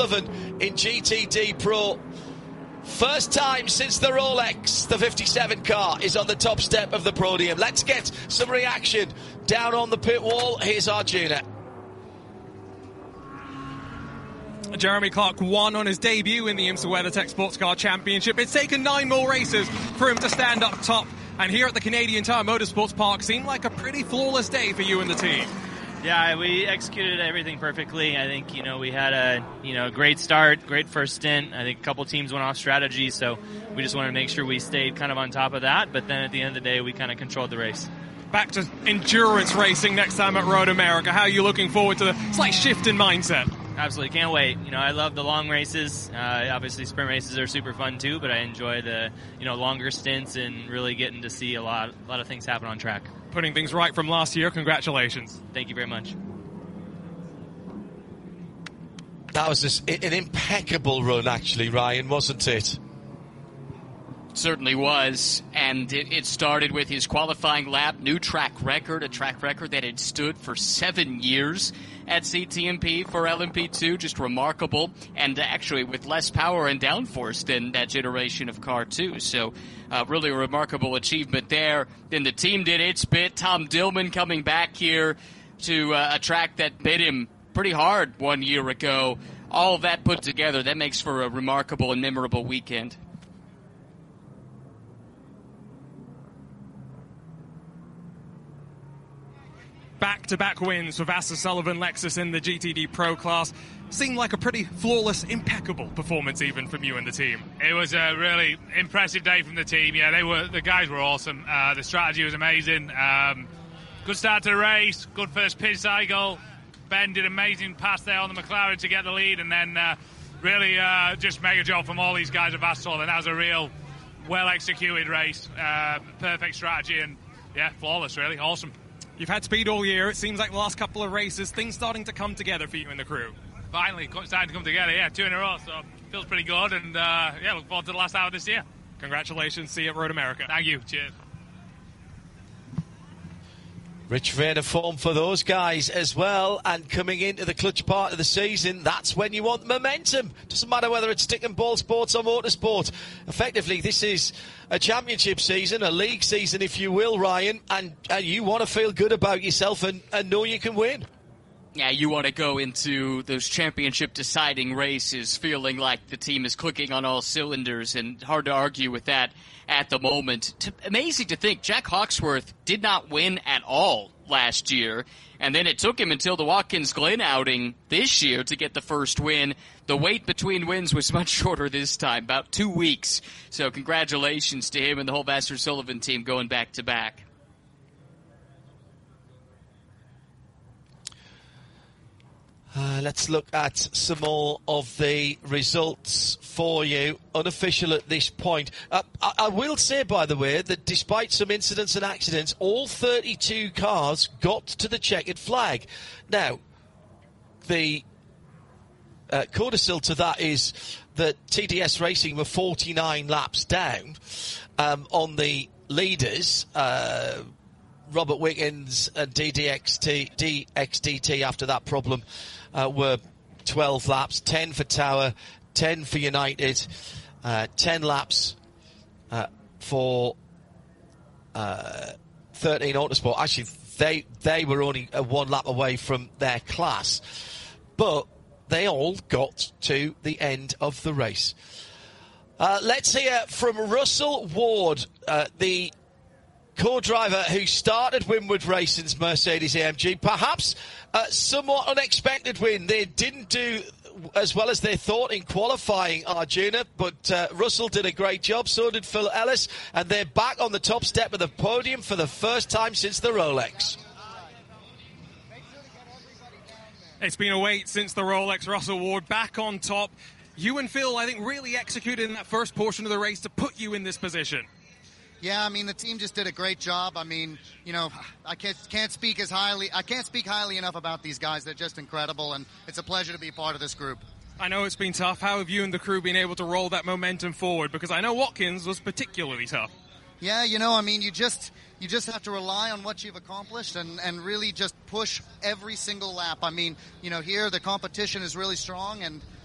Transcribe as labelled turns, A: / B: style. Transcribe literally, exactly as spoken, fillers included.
A: Sullivan in G T D Pro. First time since the Rolex, the fifty-seven car is on the top step of the podium. Let's get some reaction down on the pit wall. Here's Arjuna.
B: Jeremy Clark won on his debut in the IMSA WeatherTech Sports Car Championship. It's taken nine more races for him to stand up top. And here at the Canadian Tire Motorsports Park seemed like a pretty flawless day for you and the team.
C: Yeah, we executed everything perfectly. I think, you know, we had a, you know, great start, great first stint. I think a couple teams went off strategy, so we just wanted to make sure we stayed kind of on top of that. But then at the end of the day, we kind of controlled the race.
B: Back to endurance racing next time at Road America. How are you looking forward to the slight shift in mindset?
C: Absolutely, can't wait. You know, I love the long races. Uh, obviously, sprint races are super fun too, but I enjoy the, you know, longer stints and really getting to see a lot, a lot of things happen on track.
B: Putting things right from last year. Congratulations.
C: Thank you very much.
A: That was just an impeccable run, actually, Ryan, wasn't it?
D: Certainly was, and it, it started with his qualifying lap, new track record, a track record that had stood for seven years at C T M P for L M P two, just remarkable, and actually with less power and downforce than that generation of car two, so uh, really a remarkable achievement there. Then the team did its bit, Tom Dillman coming back here to uh, a track that bit him pretty hard one year ago. All of that put together, that makes for a remarkable and memorable weekend.
B: Back-to-back wins for Vasser Sullivan Lexus in the G T D Pro class. Seemed like a pretty flawless, impeccable performance even from you and the team.
E: It was a really impressive day from the team. Yeah, they were the guys were awesome. Uh, the strategy was amazing. Um, good start to the race, good first pit cycle. Ben did an amazing pass there on the McLaren to get the lead, and then uh, really uh, just mega job from all these guys at Vasser Sullivan. That was a real well-executed race. Uh, perfect strategy and, yeah, flawless, really. Awesome.
B: You've had speed all year. It seems like the last couple of races, things starting to come together for you and the crew.
E: Finally, starting to come together, yeah, two in a row, so feels pretty good, and uh, yeah, look forward to the last hour this year.
B: Congratulations, see you at Road America.
E: Thank you, cheers.
A: Rich vein of form for those guys as well, and coming into the clutch part of the season, that's when you want momentum. Doesn't matter whether it's stick and ball sports or motorsport. Effectively, this is a championship season, a league season, if you will, Ryan, and, and you want to feel good about yourself and, and know you can win.
D: Yeah, you want to go into those championship deciding races feeling like the team is clicking on all cylinders, and hard to argue with that at the moment. T- amazing to think Jack Hawksworth did not win at all last year, and then it took him until the Watkins Glen outing this year to get the first win. The wait between wins was much shorter this time, about two weeks. So congratulations to him and the whole Vasser Sullivan team going back to back.
A: Uh, let's look at some more of the results for you, unofficial at this point. Uh, I, I will say, by the way, that despite some incidents and accidents, all thirty-two cars got to the checkered flag. Now, the uh, codicil to that is that T D S Racing were forty-nine laps down um, on the leaders. Uh, Robert Wiggins and D D X T, D X D T after that problem uh, were twelve laps, ten for Tower, ten for United, uh, ten laps uh, for uh, thirteen Autosport. Actually, they they were only uh, one lap away from their class, but they all got to the end of the race. Uh, let's hear from Russell Ward, uh, the co-driver who started Winward Racing's Mercedes A M G. Perhaps a somewhat unexpected win. They didn't do as well as they thought in qualifying, Arjuna, but uh, Russell did a great job, so did Phil Ellis, and they're back on the top step of the podium for the first time since the Rolex.
B: It's been a wait since the Rolex. Russell Ward back on top. You and Phil, I think, really executed in that first portion of the race to put you in this position.
F: Yeah, I mean, the team just did a great job. I mean, you know, I can't can't speak as highly. I can't speak highly enough about these guys. They're just incredible, and it's a pleasure to be part of this group.
B: I know it's been tough. How have you and the crew been able to roll that momentum forward? Because I know Watkins was particularly tough.
F: Yeah, you know, I mean, you just you just have to rely on what you've accomplished and, and really just push every single lap. I mean, you know, here the competition is really strong, and